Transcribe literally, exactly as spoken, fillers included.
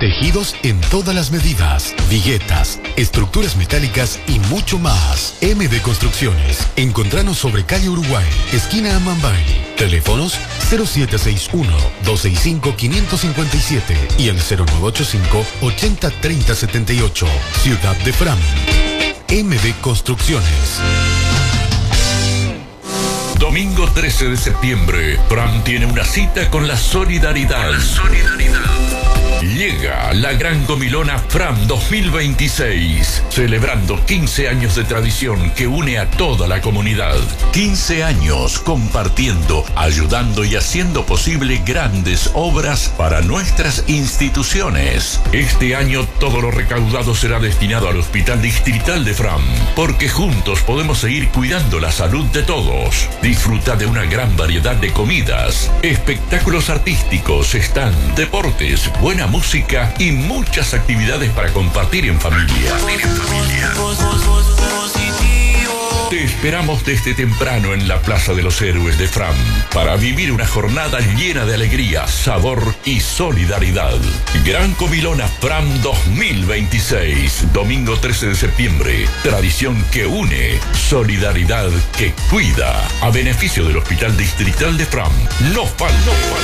tejidos en todas las medidas, viguetas, estructuras metálicas y mucho más. M D Construcciones. Encontranos sobre calle Uruguay, esquina Amambay. Teléfonos cero siete seis uno, dos seis cinco, cinco cinco siete y el cero nueve ocho cinco, ochenta, treinta, setenta y ocho. Ciudad de Fram. M D Construcciones. Domingo trece de septiembre, Fram tiene una cita con la solidaridad. La solidaridad. Llega la Gran Comilona Fram dos mil veintiséis, celebrando quince años de tradición que une a toda la comunidad. quince años compartiendo, ayudando y haciendo posible grandes obras para nuestras instituciones. Este año todo lo recaudado será destinado al Hospital Distrital de Fram, porque juntos podemos seguir cuidando la salud de todos. Disfruta de una gran variedad de comidas, espectáculos artísticos, stand, deportes, buena música y muchas actividades para compartir en familia. Te esperamos desde temprano en la Plaza de los Héroes de Fram para vivir una jornada llena de alegría, sabor y solidaridad. Gran Comilona Fram dos mil veintiséis, domingo trece de septiembre. Tradición que une, solidaridad que cuida. A beneficio del Hospital Distrital de Fram. No falta. No falta.